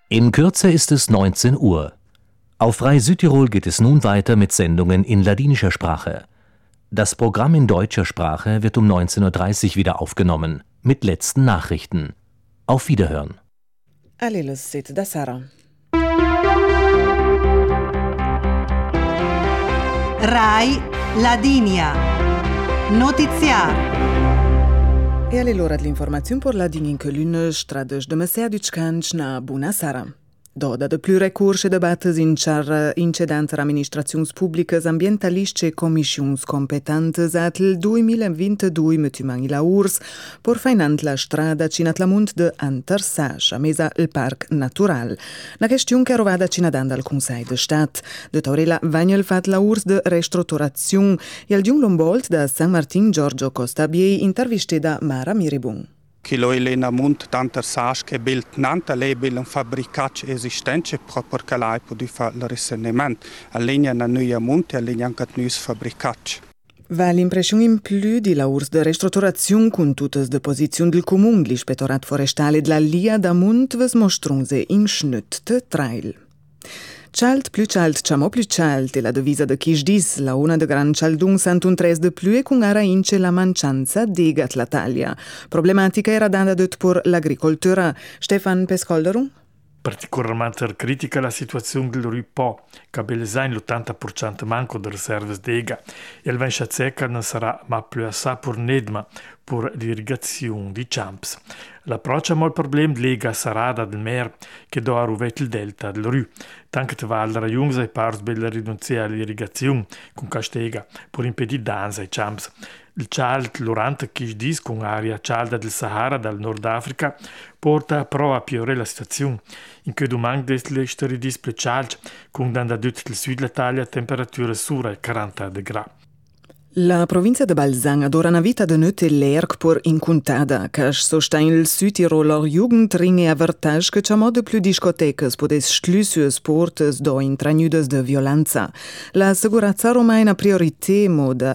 In Kürze ist es 19 Uhr. Auf Frei Südtirol geht es nun weiter mit Sendungen in ladinischer Sprache. Das Programm in deutscher Sprache wird um 19:30 Uhr wieder aufgenommen, mit letzten Nachrichten. Auf Wiederhören. Allez, c'est da Sara. Rai Ladinia. Notiziar. E alle l'ora dell'informazione per Ladinia in Colune, strades de Messer na Bună Seara. Doda de plus recurs e debates incedant amministraziuns publicas, ambientalists e commissions competentes atl 2022 metumang la urs por feinant la strada cinat la munt de Antersage, a mesa il parc natural. Na question che rovada cinadanda al Consell de Stat. De Taurela vagnel fat la urs de restrutturaziun e al Giung Lombold da San Martin Giorgio Costa Biei interviste da Mara Miribun. Che loi lena munt d'Antersage che bil nanta lebil un fabbricac esistente proprio che lei può fare il riseniment. Allegna na nuia munt e allegna anche nuis fabbricac. Va l'impressione in più di la urs de restrutturazione con tutte le posizioni del comune, l'ispettorat forestale della Lia da Munt ves mostrunse in schnutt de trail. Chalt, ciamo più chalt è la divisa de Kishdis, la una de gran chaldung santun tres de più e con ara ince la mancianza degat la taglia. Problematica era data det por l'agricoltura. Stefan Pescolderu? Particolarmente critica la situazione del Rupò, che belesain l'80% manco de reserves d'ega, e il venscia secca non sarà ma più assai pur nedma, pur l'irrigazione di champs. L'approccio al problem lega sarada del mer, che do a ruvet il delta del Ru, tanto che va alla rajungsa e pars bella rinunzia all'irrigazione con castega, pur impedire danza e champs. Il chalt l'orante Kishdis con aria cialda del Sahara dal Nord Africa porta però a piore la situazione, in cui domani le steridis più cialde con da tutto il sud l'Italia temperature sura 40 gradi. La provincia de Balzan adora una vita de nöte l'erg por incontada, che sostein il Südtiroler Jugendring e avertage che c'ha de più discotecas podes sclusius portes do intragnudes de violenza. La seguranza romaina priorité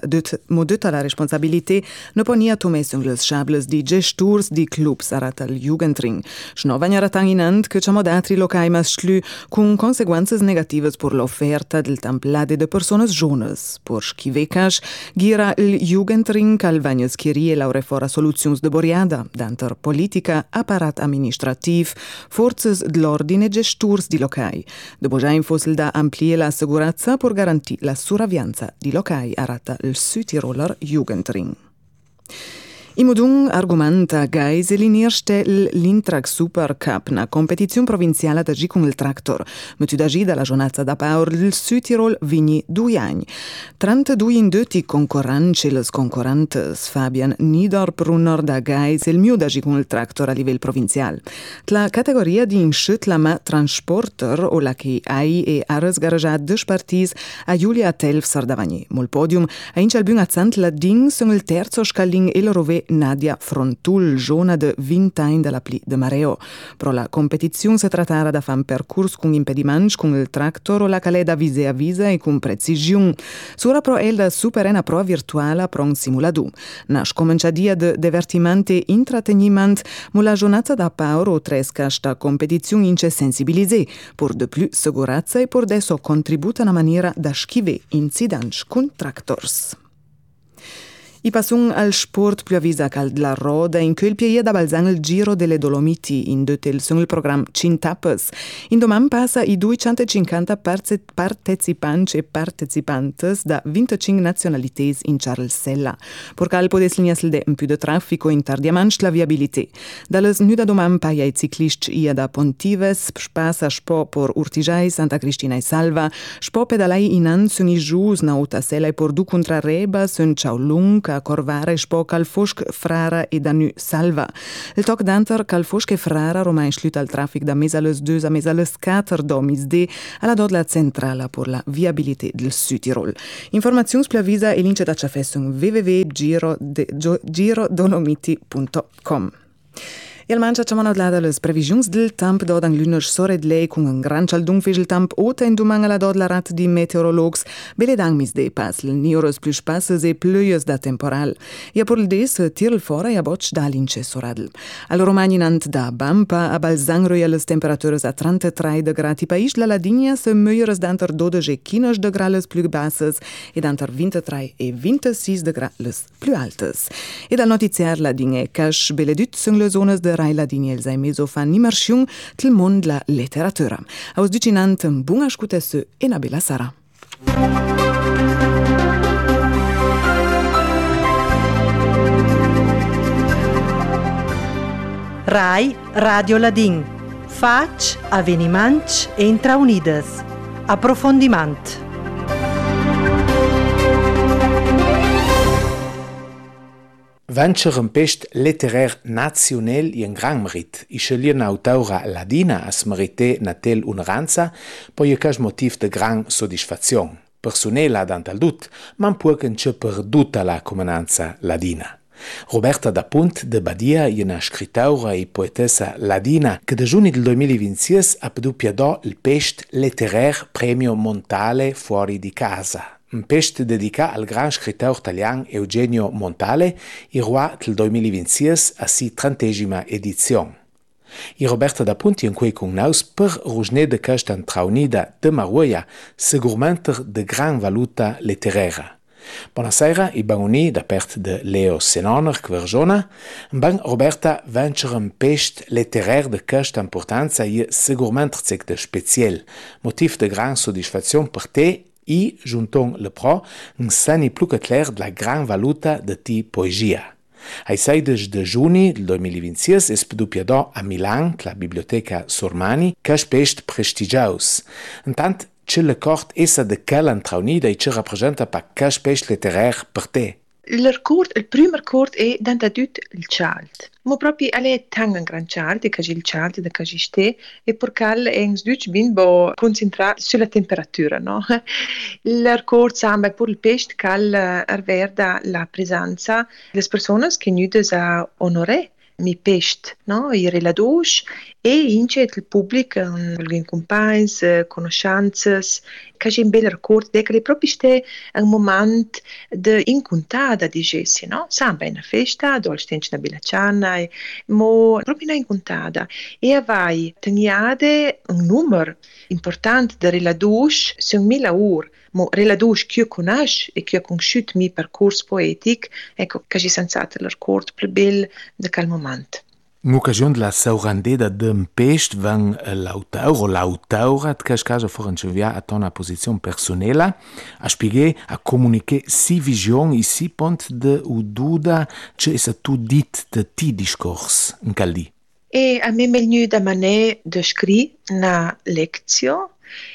modeta la responsabilité ne ponia tomesung les chables di gesturs di clubs arat al Jugendring. Schnovagna ratanginant che c'ha datri locai mas schlu con conseguences negativas por l'offerta del templade de personas jones, por schivecas gira il Jugendring al vagnes chirie laure fora soluzions de boriada, danter politica, apparat amministrativ, forces d'l'ordine gesturs di locai. De bojain fossel da amplie la segurazza por garantir la suravianza di locai arata il Südtiroler Jugendring. Imodun argumenta gai selinirste l'Intrac Super Cup na competizione provinciale da gi con il tractor. Metu da gi dalla giornata da paur il Südtirol vigni 2 anni. 32 indöti concorranci les concorrentes Fabian Niederbrunner da gai il mio da gi con il tractor a livello provinciale. La categoria di inschut la ma transporter o la che ai e ares garaggiat deux partis a Julia Telfser davani. Mol podium a inchal bun azzant la ding son il terzo scalling e rove Nadia Frontul, giona de 20 anni dalla pli de Mareo. Pro la competizione si trattara da fare un percorso con impedimenti con il tractor o la caleda vise a vise e con precisione. Sura pro el da superena prova virtuale pro un simuladu. Nash comincia dia de divertimento e intrattenimento, ma la giornata da pauro o tresca sta competizione ince sensibilizzare, por de più sicurezza e por desso contributa una maniera da schive incidenti con tractors. I passung al sport più avvisa cal la roda in quel pieia da Balzan il Giro delle Dolomiti in detel sul il programma Cintappes. In doman passa i 250 partecipanti e partecipantes da 25 nazionalités in Charles Sella. Por cal podes linias de un più de traffico in tardiamanch la viabilité. Dalles nuda doman paia i ciclists ia da Pontives, spasa spo por Urtijai, Santa Cristina e Salva, spo pedalai in ansun i gius na uta Sella e por du contra Reba, sun Ciaulung, Corvare, Spo, Calfosc, Frara e Danu Salva. Il toc d'anter Calfosc e Frara romain schlut al traffic da mesales 2 a mesales 4 domisde alla dot la centrala por la viabilité del Südtirol. Informazions plavisa e lince da ciafessung www.girodolomiti.com. E al mancia c'è manodlada le previsioni del tempo dod ang lunes sored lei con un gran cialdung fegel temp ota in dumanga la dod la rat di meteorologs bele dang mis de pas le niores plus passes e plöies da temporal. Ja por il des tirel fora ja botch da lince soradel. Al romani nant da Bampa a Balzangro ja les temperatures a 33 de gradi pais la Ladigna se möieres danter 12 e 15 de grades plus basses e danter 23 e 26 de grades plus altes. E dal notiziar Ladigna cash bele dut sunt le zones de Rai Ladigna el meso fan immersiun tel mond la letteratura. Aus ducinant bun ascutesse e na bella sara. Rai Radio Ladin. Fac, avveniments e intraunides. Approfondiment. Vencer un pest letterar naziunel i un gran merit. I sceglier un'autora ladina as merite natel uneranza, poi e cas motiv de gran soddisfazion. Personela dant al dut, man può che c'è perduta la comunanza ladina. Roberta da Punt de Badia è una scrittora e poetessa ladina che da giugno del 2026 ha pdupiato il pest letterar premio Montale fuori di casa. Un pest dedicat al gran scrittore italiano Eugenio Montale, il roi del 2026 a si 30ª edizione. I Roberta da Punti in quei con naus per rusne de questa intraunida de Maruia, seguramente de gran valuta letteraria. Buonasera, i banuni da parte de Leo Senoner, Quergiona. Ben Roberta venture un pest letteraire de questa importanza e seguramente c'è de special, motif de gran soddisfazione per te i, junton le pro, un sani più che clair de la gran valuta de ti poesia. Ai 16 de giugno del 2026 es pdupiadò a Milan, la Biblioteca Sormani, che spest prestigiaus. Intant, c'è le cort essa de quella intraunida e ci rappresenta pa che spest letteraire per te. Il primo record è d'antadut il child. Ma proprio alle tang un gran child, che il child da che ste e per cal ens duc bin bo concentrato sulla temperatura, no? Il record samba per il pest cal arverda la presenza delle persone che nudes a onore mi pest, no? I relados e ince il pubblico, in compagns, conoscences, che c'è un bel record, che proprio ste un moment di incontada di Gessi, no? Samba una festa, dove c'è una bella cena, ma proprio una incontada. E avai teniade un numero importante di relados, sono 1000 ore, ma relados che io conosco e che ho conosciuto il mio percorso poetico, ecco, che c'è senz'altro il record più bello di quel momento. In occasione della saurandeda d'un pest, van l'autor o l'autora, in questo caso forse a una posizione personale, a spiegare, a comunicare si visione e si punto di ududa, che è tu dit de ti discorso in caldi. E a me meglio da manè de scri na lezione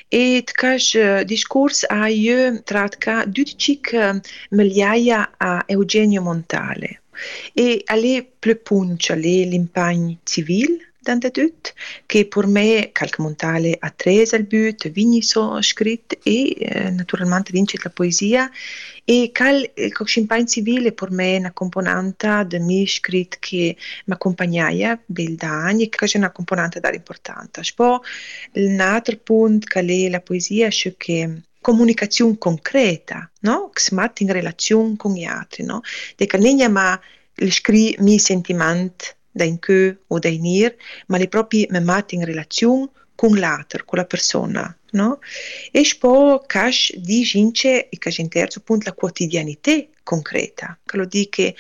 e tkash discorso a io tratka dutchik migliaia a Eugenio Montale. E alle più punch alle l'impagno civile d'antadut, che per me calc Montale a tres al but, vigni so scritto e naturalmente vince la poesia e cal impagno civile per me una componente de mi scritto che mi accompagnaia bel da anni, che è una componente da importante. Poi l'altro punto che è la poesia è che comunicazione concreta, no? Che si mette in relazione con gli altri, no? Che non è ma scrivi mi sentimenti da in che o da in ir, ma le proprie mi mette in relazione con l'altro, con la persona, no? E poi cash di gente e cash in terzo punto la quotidianità concreta, che lo dico che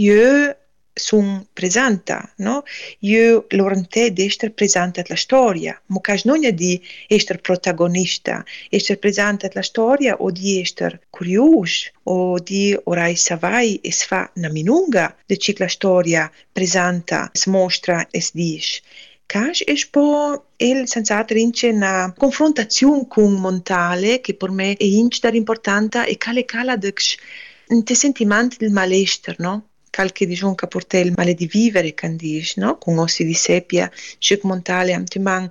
io sono presente, no? Io l'orienté di essere presente alla storia, ma che non è di essere protagonista, essere presente alla storia o di essere curioso o di orai savai e si fa una minunga di ciò la storia presenta, si mostra e si dice. Cash è poi senz'altro ince una confrontazione con Montale che per me è ince importante e cala un sentimento del malessere, no? Qualche diciamo che porta il male di vivere, can dice, no? Con ossi di seppia, scic Montale amtiman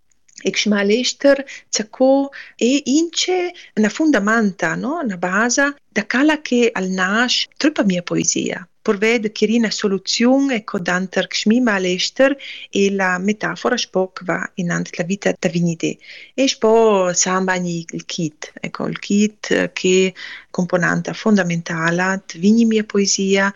e che malessere c'acco e ince una fondamenta, no? Una base da cala che al nasce troppa mia poesia. per vedere che una soluzione ecco danter schmima all'ester e la metafora spok va in la vita da vinide e spo sambani il kit ecco il kit che componente fondamentale vini mia poesia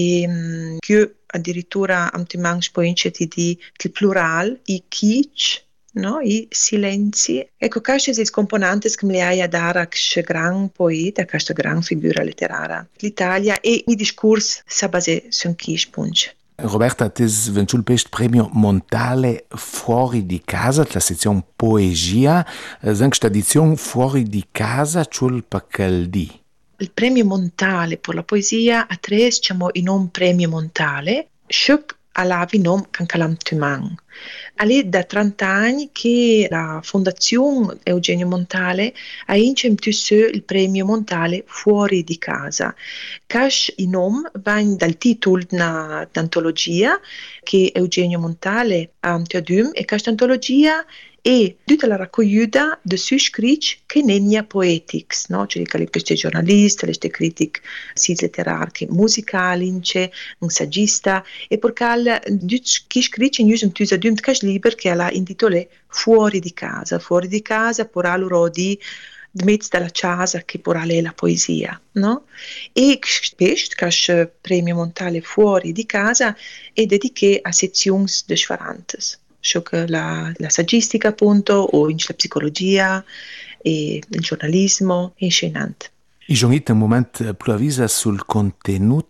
e che addirittura am timang spo inceti di il plural i kitsch no, i silenzi. Ecco, queste sono le componenti che mi ha dato questo gran poeta, questa gran figura letteraria. L'Italia e il discorso si basa su questo punto. Roberta, tu hai vinto il premio Montale Fuori di Casa, la sezione Poesia. In questa edizione Fuori di Casa, c'è perché di? Il premio Montale per la poesia a tre diciamo in un premio Montale, all'avi nom cancalam tuman. È da 30 anni che la Fondazione Eugenio Montale ha incentivito il premio Montale Fuori di Casa. Cash i nom va dal titolo di un'antologia che Eugenio Montale ha introdotto e questa antologia e tutta la raccogliuta di sui scritti che nenia poetics, no? Cioè questi giornalisti, queste critiche letterari, musicali, un saggista, e perché chi scrive in usano tutti ad un libro che la intitolé Fuori di Casa per allora di mezzo dalla casa che per lei la poesia, no? E questo premio Montale Fuori di Casa è dedicato a sezioni differenti. La saggistica appunto o la psicologia e il giornalismo e scenante. Io ho un momento più avvisa sul contenuto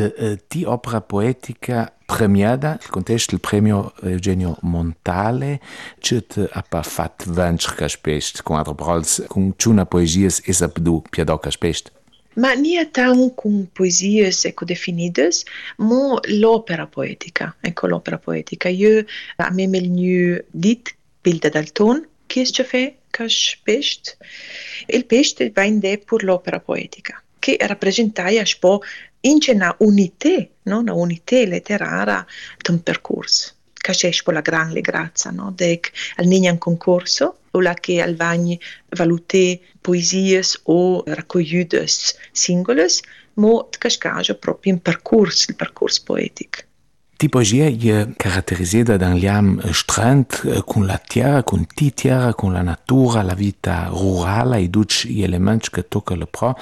di opera poetica premiata, il contesto del premio Eugenio Montale, che ha fatto vincere questo con altre parole, con una poesia e sappido più questo. Ma non tanto con poesie definidas, ma l'opera poetica. Ecco l'opera poetica. Io a me meglio dit Bilder dal ton, che fa cash pest. Il pest va in de per l'opera poetica, che rappresenta un po' una unità, no? Una unità letteraria di un percorso. Che è la grande grazia, no? Dec al un concorso, o la che al vagni valute poesie o raccogliute singole, ma che proprio un percorso, il percorso poetico. Die poesia è caratterizzata da un legame stretto con la terra, con la terra, con la natura, la vita rurale e tutti gli elementi che toccano pro.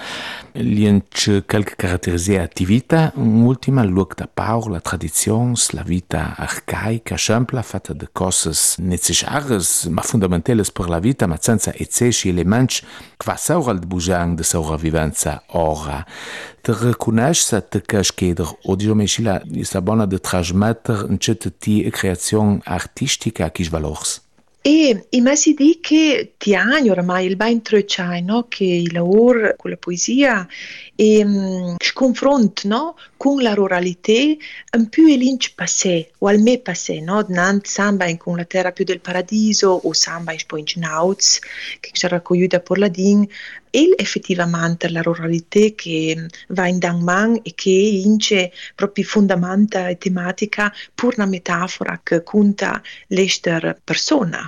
C'è qualche caratterizzazione attività, un'ultima, il luogo da paura, la tradizione, la vita arcaica, semplice, fatta di cose necessarie, ma fondamentali per la vita, ma senza eccessi elementi che va saura il bugiang di sopravvivenza ora. Te riconosci che chiedere, o diciamo che la buona di trasmettere in certi creazione artistica che valors. E mi si dice che ti anni ormai il ben trocciai, no? Che il lavoro con la poesia e si confronta, no? Con la ruralità un più l'inch passé o al me passé, no? Nant samba con la terra più del paradiso o samba in poi in nauts che si raccogliuta per la din e effettivamente la ruralità che va in Dangman e che ince proprio fondamenta e tematica pur una metafora che conta l'ester persona.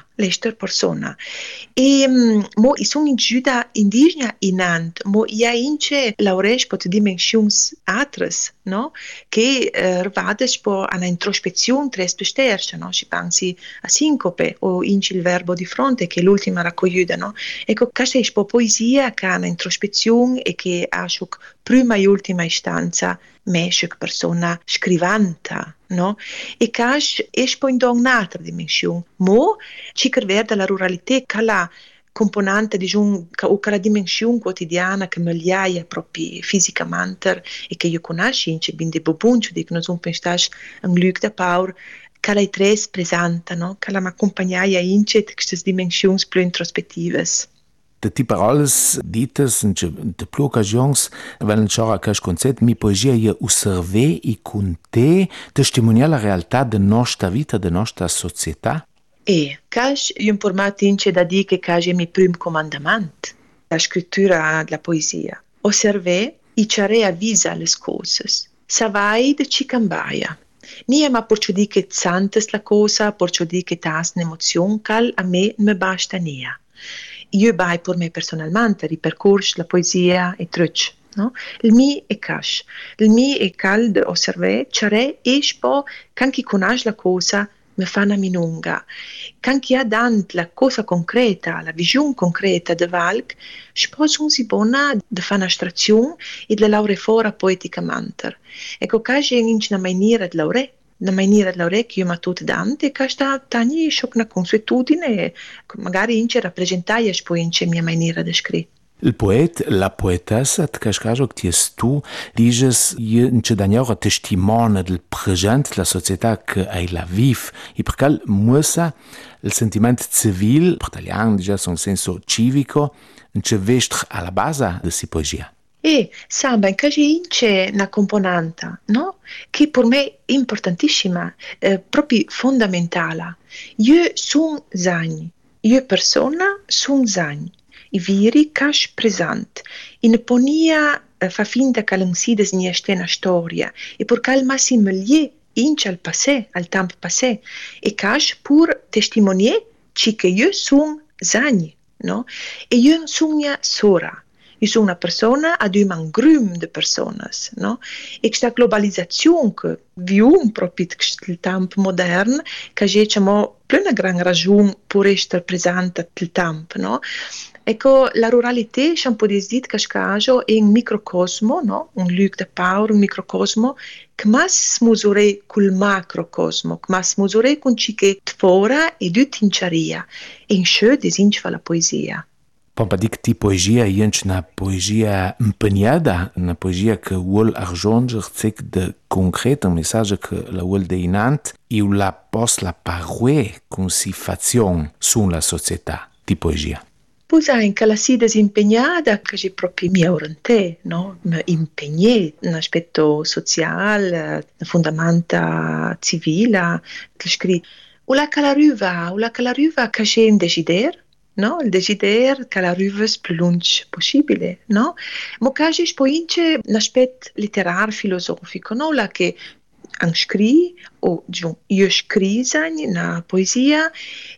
E mo sono in Giuda indigena inant, mo ia ince laureș pot dimensiuns atres, no? Che vades po a una introspezione tres besterce, no? Si pensi a sincope o ince il verbo di fronte che è l'ultima raccogliuta, no? Ecco, questa è po poesia che ha una introspezione e che ha prima e ultima istanza mesce persona scrivanta, no? E cash è poi in un'altra dimensione, mo ci vede la ruralità che la componente di o che la dimensione quotidiana che mi liaia proprio fisicamente e che io conosco, in c'è bin de bobuncio di che non sono pensato un luogo da paura che la tres presenta, no? Che la mi accompagnaia in queste dimensioni più introspettive. De parole dites in de più occasioni vengono a questo concetto mi poesia è osservare e con te testimoniare la realtà della nostra vita, della nostra società. E cash un formato ince da dire che cash è il mio primo comandamento, la scrittura della poesia. Osservare e cercare avvisa le cose. Savai de ci cambaia. Nie ma por dire che santes la cosa, por dire che tas un'emozione, cal a me non basta nia. Io vai per me personalmente ripercorso la poesia e truc. no? Il mi è cash. Il mi è caldo osservare, c'è e spo, can chi conosce la cosa, mi fa una minunga. Can chi ha dant la cosa concreta, la visione concreta de Valk, spo son si bona de fa un'astrazione e de laure fora poeticamente. Ecco, ca c'è una maniera di laure. La maniera di lavorare che io mi tutto dante, che sta tani una consuetudine, magari ince rappresentare poi ince mia maniera di scrivere. Il poet, la poetessa, te cascajo che tu dices ince d'agnora testimone del presente della società che hai la vive e perché musa il sentimento civile, per italiano dices un senso civico, ince vestre alla base de si poesia. E samba in casi c'è una componente, no? Che per me è importantissima, proprio fondamentale. Io sono zagni, io persona sono zagni, i viri cash present, in ponia fa finta che non si desnieste una storia, e perché al massimo gli ince al passé, al tempo passé, e cash pur testimonier che io sono zagni, no? E io sono mia sora. Io sono una persona ad un grum di persone, no? E questa globalizzazione che viviamo proprio nel tempo moderno, che c'è più una gran ragione per essere presente nel tempo, no? Ecco, la ruralità, c'è un po' di dire che è un microcosmo, no? Un luogo di power, un microcosmo, che mas misura col macrocosmo, che mas misura con ciò che è fuori e tutto in ciaria. E in ciò desinci fa la poesia. Pompa dic ti poesia ienci na poesia impegnada, una poesia che vuol argiungere cec de concret, un messaggio che la vuol deinant, e la pos la parue con si fazione sulla società di poesia. Poi anche la si disimpegnata che è proprio mia oriente, no? Mi impegnè in aspetto sociale, fondamenta civile, che scrive, o la calaruva che c'è in desider, no? Il desider che la arriva più lungo possibile, no? Ma che c'è poi un aspetto letterario, filosofico, no? La che scrive, o io scrivo una poesia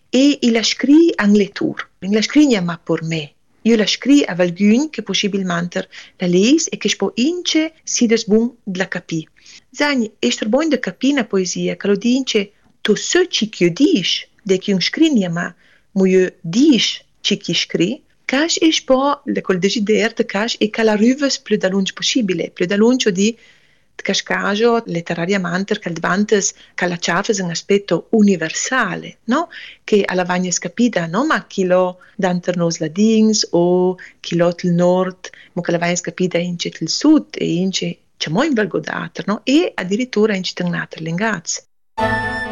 e la scrivo in lettura. La scrivo ma per me. Io la scrivo a qualcuno che possibilmente la legge e che può ince si desbun la capire. Zagni, è buono di capire una poesia che lo dice tu sai ciò che io dici, de che io scrivo ma io dici ciò che scrivo, che è po' col desiderio che la arriva più da lungo possibile, più da lungo di cascaggio letterariamente che davanti che la ciaffa è un aspetto universale, no? Che alla vagna scapita non ma chi lo danter nos ladins o chi lo il nord, ma che la vagna scapita in il sud e in c'è mo in valgodater, no? E addirittura in città l'ingaz.